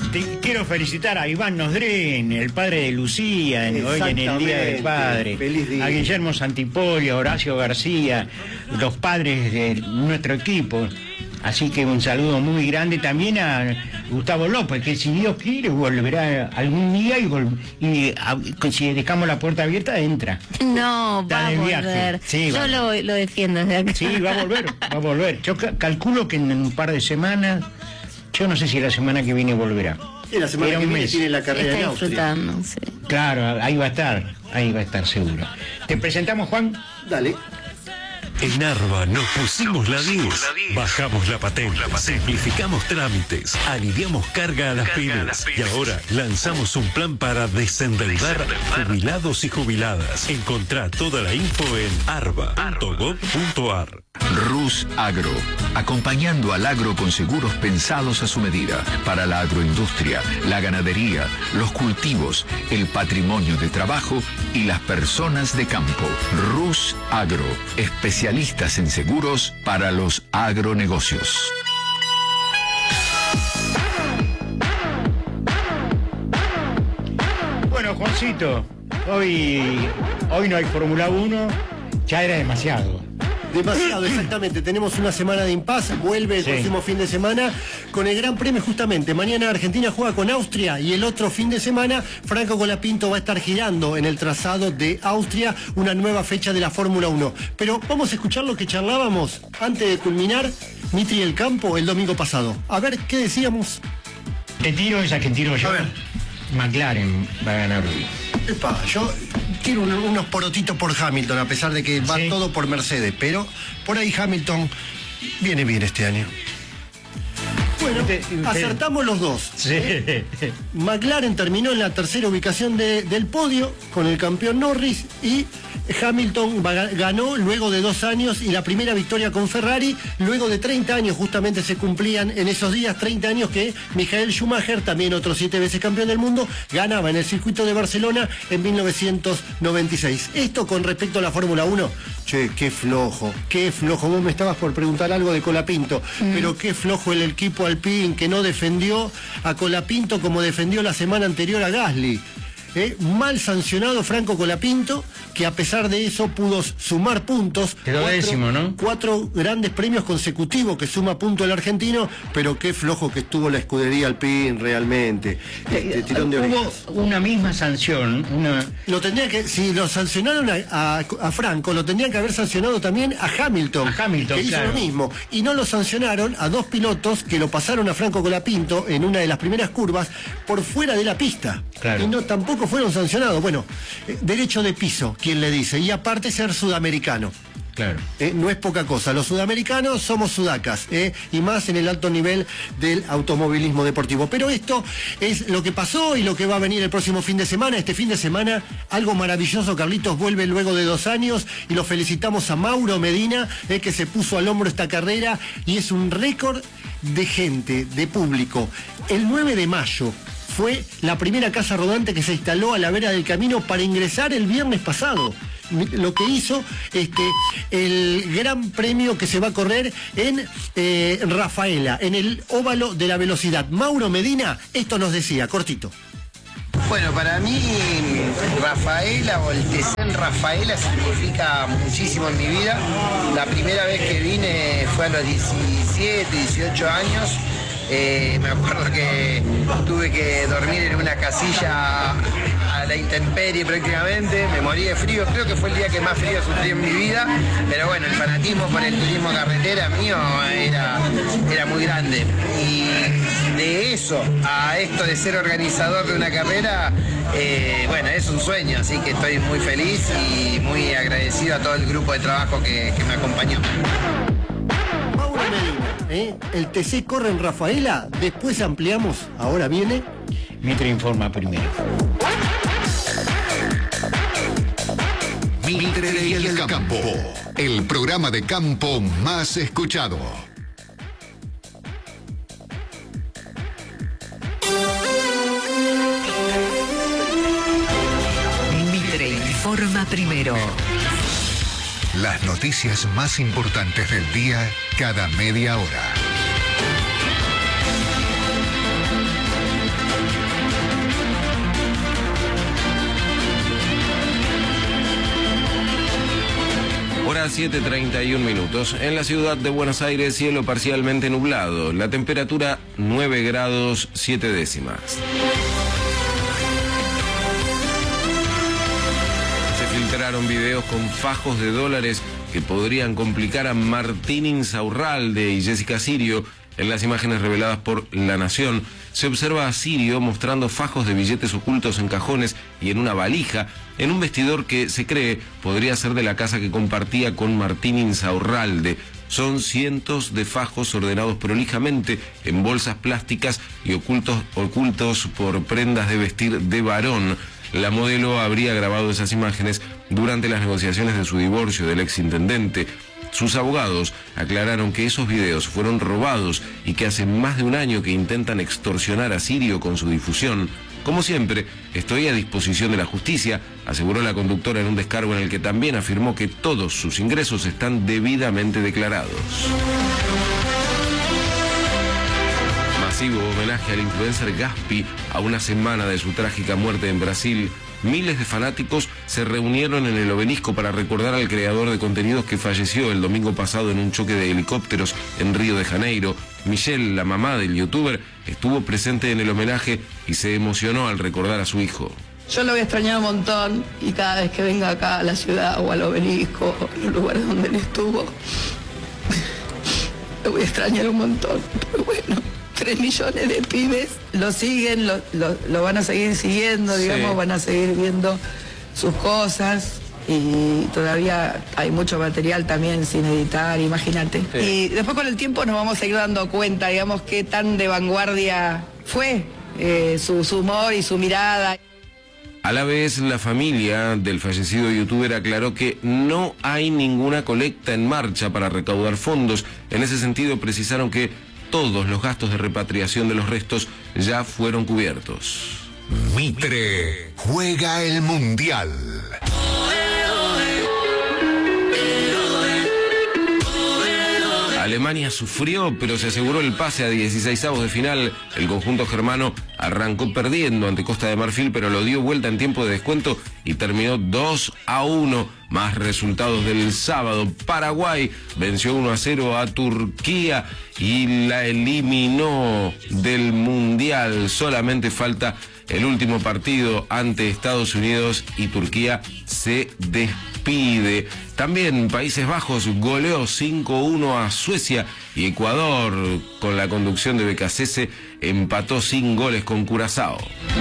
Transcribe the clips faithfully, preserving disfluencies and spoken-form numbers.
Te quiero felicitar a Iván Nosdren, el padre de Lucía, en, hoy en el Día del Padre. Feliz día. A Guillermo Santipollo, a Horacio García, los padres de nuestro equipo. Así que un saludo muy grande también a Gustavo López, que si Dios quiere volverá algún día y, vol y a, si dejamos la puerta abierta, entra. No, Está va a de volver. viaje. Sí, Yo va. lo, lo defiendo desde acá. Sí, va a volver, va a volver. Yo ca calculo que en un par de semanas, yo no sé si la semana que viene volverá. Y la semana Era que un viene mes. tiene la carrera Está en Austria. disfrutando, sí. Claro, ahí va a estar, ahí va a estar seguro. ¿Te presentamos, Juan? Dale. En Arba nos pusimos la diez, bajamos la patente, simplificamos trámites, aliviamos carga a las pymes y ahora lanzamos un plan para desendeudar jubilados y jubiladas. Encontrá toda la info en arba punto gob punto ar. Rus Agro, acompañando al agro con seguros pensados a su medida, para la agroindustria, la ganadería, los cultivos, el patrimonio de trabajo y las personas de campo. Rus Agro, especialistas en seguros para los agronegocios. Bueno, Juancito, hoy, hoy no hay Fórmula uno, ya era demasiado. Demasiado, exactamente. Tenemos una semana de impasse, vuelve el Sí. próximo fin de semana con el Gran Premio justamente. Mañana Argentina juega con Austria y el otro fin de semana Franco Colapinto va a estar girando en el trazado de Austria una nueva fecha de la Fórmula uno. Pero vamos a escuchar lo que charlábamos antes de culminar Mitri el Campo el domingo pasado. A ver, ¿qué decíamos? Te tiro esa que tiro yo. A ver. McLaren va a ganar hoy. Epa, yo quiero un- unos porotitos por Hamilton, a pesar de que va Sí. todo por Mercedes, pero por ahí Hamilton viene bien este año. Bueno, Usted- usted- acertamos los dos. Sí. McLaren terminó en la tercera ubicación de- del podio con el campeón Norris y Hamilton va- ganó luego de dos años y la primera victoria con Ferrari, luego de treinta años, justamente se cumplían en esos días treinta años que Michael Schumacher, también otro siete veces campeón del mundo, ganaba en el circuito de Barcelona en mil novecientos noventa y seis. Esto con respecto a la Fórmula uno, che, qué flojo, qué flojo. Vos me estabas por preguntar algo de Colapinto, Mm. pero qué flojo el equipo Alpine que no defendió a Colapinto como defendió la semana anterior a Gasly. Eh, mal sancionado Franco Colapinto, que a pesar de eso pudo sumar puntos. Quedó décimo, ¿no? Cuatro grandes premios consecutivos que suma punto el argentino, pero qué flojo que estuvo la escudería Alpine realmente. Este, tirón de orejas. Hubo una misma sanción, una... Lo tendría que, si lo sancionaron a, a- a Franco, lo tendrían que haber sancionado también a Hamilton, A Hamilton, que hizo claro. lo mismo. Y no lo sancionaron a dos pilotos que lo pasaron a Franco Colapinto en una de las primeras curvas por fuera de la pista. Claro. Y no tampoco fueron sancionados. Bueno, eh, derecho de piso, quien le dice. Y aparte ser sudamericano. Claro. Eh, no es poca cosa. Los sudamericanos somos sudacas, eh, y más en el alto nivel del automovilismo deportivo. Pero esto es lo que pasó y lo que va a venir el próximo fin de semana. Este fin de semana, algo maravilloso. Carlitos vuelve luego de dos años y lo felicitamos a Mauro Medina, eh, que se puso al hombro esta carrera y es un récord de gente, de público. El nueve de mayo fue la primera casa rodante que se instaló a la vera del camino para ingresar el viernes pasado. Lo que hizo este el gran premio que se va a correr en eh, Rafaela, en el óvalo de la velocidad. Mauro Medina, esto nos decía, cortito. Bueno, para mí Rafaela o el T C en Rafaela significa muchísimo en mi vida. La primera vez que vine fue a los diecisiete, dieciocho años. Eh, me acuerdo que tuve que dormir en una casilla a la intemperie prácticamente, me morí de frío, creo que fue el día que más frío sufrí en mi vida, pero bueno, el fanatismo por el turismo carretera mío era, era muy grande. Y de eso a esto de ser organizador de una carrera, eh, bueno, es un sueño, así que estoy muy feliz y muy agradecido a todo el grupo de trabajo que, que me acompañó. Mauro Medina, ¿eh? El T C corre en Rafaela, después ampliamos, ahora viene. Mitre informa primero. Mitre y el campo, el programa de campo más escuchado. Mitre informa primero. Las noticias más importantes del día cada media hora. las siete treinta y un minutos. En la ciudad de Buenos Aires, cielo parcialmente nublado. La temperatura nueve grados siete décimas. Se filtraron videos con fajos de dólares que podrían complicar a Martín Insaurralde y Jessica Sirio. En las imágenes reveladas por La Nación, se observa a Sirio mostrando fajos de billetes ocultos en cajones y en una valija, en un vestidor que se cree podría ser de la casa que compartía con Martín Insaurralde. Son cientos de fajos ordenados prolijamente en bolsas plásticas y ocultos, ocultos por prendas de vestir de varón. La modelo habría grabado esas imágenes durante las negociaciones de su divorcio del exintendente. Sus abogados aclararon que esos videos fueron robados y que hace más de un año que intentan extorsionar a Sirio con su difusión. Como siempre, estoy a disposición de la justicia, aseguró la conductora en un descargo en el que también afirmó que todos sus ingresos están debidamente declarados. Masivo homenaje al influencer Gaspi a una semana de su trágica muerte en Brasil. Miles de fanáticos se reunieron en el obelisco para recordar al creador de contenidos que falleció el domingo pasado en un choque de helicópteros en Río de Janeiro. Michelle, la mamá del youtuber, estuvo presente en el homenaje y se emocionó al recordar a su hijo. Yo lo voy a extrañar un montón y cada vez que venga acá a la ciudad o al obelisco, o en los lugares donde él estuvo, lo voy a extrañar un montón. Pero bueno, tres millones de pibes lo siguen, lo, lo, lo van a seguir siguiendo, digamos, sí. Van a seguir viendo sus cosas y todavía hay mucho material también sin editar, imagínate. Sí. Y después con el tiempo nos vamos a ir dando cuenta, digamos, qué tan de vanguardia fue eh, su, su humor y su mirada. A la vez, la familia del fallecido youtuber aclaró que no hay ninguna colecta en marcha para recaudar fondos. En ese sentido, precisaron que todos los gastos de repatriación de los restos ya fueron cubiertos. Mitre juega el Mundial. Alemania sufrió, pero se aseguró el pase a dieciseisavos de final. El conjunto germano arrancó perdiendo ante Costa de Marfil, pero lo dio vuelta en tiempo de descuento y terminó dos a uno. Más resultados del sábado. Paraguay venció uno a cero a Turquía y la eliminó del Mundial. Solamente falta el último partido ante Estados Unidos y Turquía se despide. También Países Bajos goleó cinco a uno a Suecia y Ecuador, con la conducción de Becasese, empató sin goles con Curazao.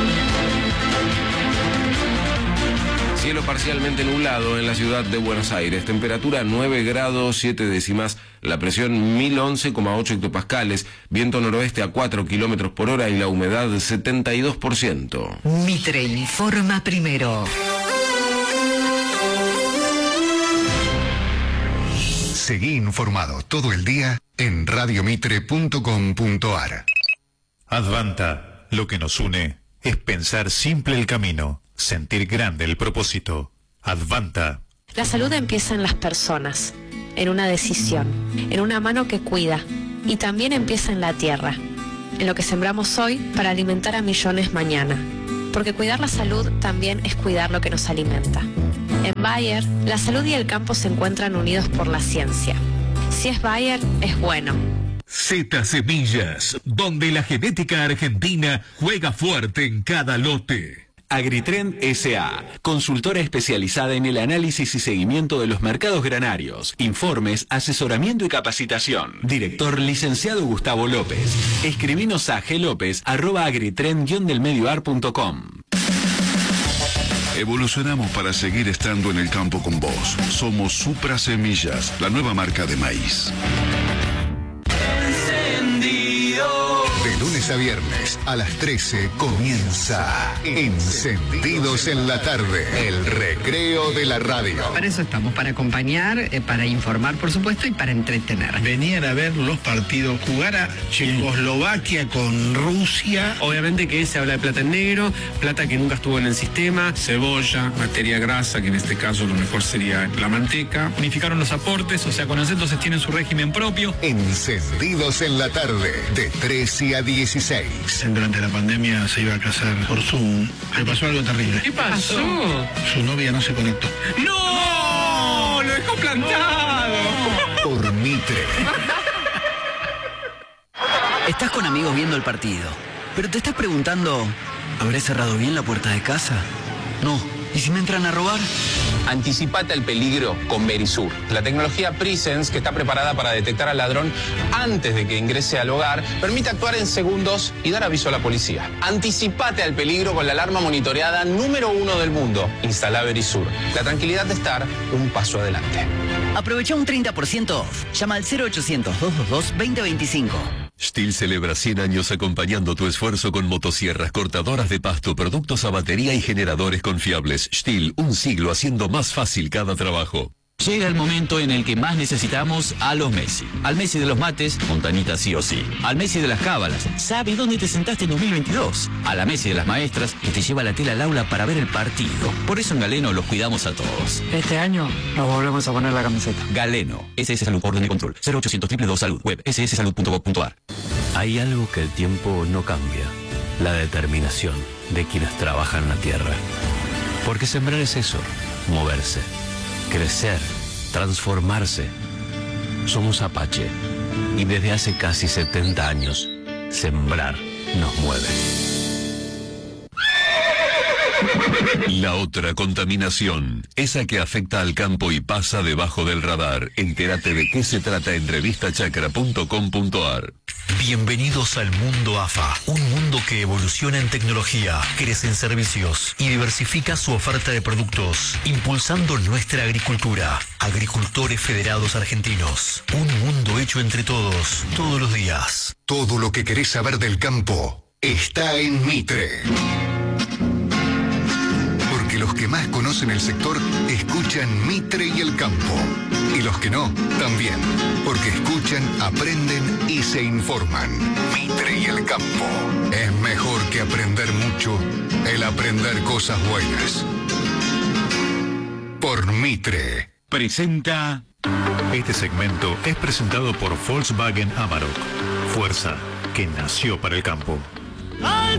Cielo parcialmente nublado en la ciudad de Buenos Aires. Temperatura nueve grados siete décimas. La presión mil once coma ocho hectopascales. Viento noroeste a cuatro kilómetros por hora y la humedad setenta y dos por ciento. Mitre informa primero. Seguí informado todo el día en radio mitre punto com punto ar. Advanta, lo que nos une es pensar simple el camino, sentir grande el propósito. Advanta. La salud empieza en las personas, en una decisión, en una mano que cuida, y también empieza en la tierra, en lo que sembramos hoy para alimentar a millones mañana. Porque cuidar la salud también es cuidar lo que nos alimenta. En Bayer, la salud y el campo se encuentran unidos por la ciencia. Si es Bayer, es bueno. Z Semillas, donde la genética argentina juega fuerte en cada lote. Agritrend S A, consultora especializada en el análisis y seguimiento de los mercados granarios, informes, asesoramiento y capacitación. Director licenciado Gustavo López. Escribinos a glopez arroba agritrend guion del medio ar punto com. Evolucionamos para seguir estando en el campo con vos. Somos Supra Semillas, la nueva marca de maíz. De lunes a viernes a las trece comienza Encendidos en la Tarde, el recreo de la radio. Para eso estamos, para acompañar, eh, para informar, por supuesto, y para entretener. Venían a ver los partidos, jugar a Checoslovaquia con Rusia. Obviamente que se habla de plata en negro, plata que nunca estuvo en el sistema, cebolla, materia grasa, que en este caso lo mejor sería la manteca. Unificaron los aportes, o sea, con entonces tienen su régimen propio. Encendidos en la Tarde, de trece a dieciséis. Durante la pandemia se iba a casar por Zoom. Le pasó algo terrible. ¿Qué pasó? Su novia no se conectó. ¡No! ¡Lo dejó plantado! Mitre. Estás con amigos viendo el partido, pero te estás preguntando, ¿habré cerrado bien la puerta de casa? No. ¿Y si me entran a robar? Anticipate al peligro con Verisur, la tecnología Presence que está preparada para detectar al ladrón antes de que ingrese al hogar, permite actuar en segundos y dar aviso a la policía. Anticipate al peligro con la alarma monitoreada número uno del mundo. Instala Verisur. La tranquilidad de estar un paso adelante. Aprovecha un treinta por ciento off. Llama al cero ochocientos, doscientos veintidós, veinte veinticinco. Stihl celebra cien años acompañando tu esfuerzo con motosierras, cortadoras de pasto, productos a batería y generadores confiables. Stihl, un siglo haciendo más fácil cada trabajo. Llega el momento en el que más necesitamos a los Messi. Al Messi de los mates, Montanita sí o sí. Al Messi de las cábalas, ¿sabe dónde te sentaste en dos mil veintidós? A la Messi de las maestras, que te lleva la tela al aula para ver el partido. Por eso en Galeno los cuidamos a todos. Este año nos volvemos a poner la camiseta. Galeno, S S Salud, orden de control, cero ochocientos, dos dos dos Salud, web, ese ese salud punto gov punto a r. Hay algo que el tiempo no cambia, la determinación de quienes trabajan la tierra. Porque sembrar es eso, moverse, crecer, transformarse. Somos Apache y desde hace casi setenta años, sembrar nos mueve. La otra contaminación, esa que afecta al campo y pasa debajo del radar. Entérate de qué se trata en revista chacra punto com punto a r. Bienvenidos al mundo A F A, un mundo que evoluciona en tecnología, crece en servicios y diversifica su oferta de productos, impulsando nuestra agricultura. Agricultores Federados Argentinos, un mundo hecho entre todos, todos los días. Todo lo que querés saber del campo está en Mitre. Porque los que más conocen el sector escuchan Mitre y el campo. Y los que no, también. Porque escuchan, aprenden y se informan. Mitre y el campo. Es mejor que aprender mucho el aprender cosas buenas. Por Mitre. Presenta. Este segmento es presentado por Volkswagen Amarok. Fuerza que nació para el campo.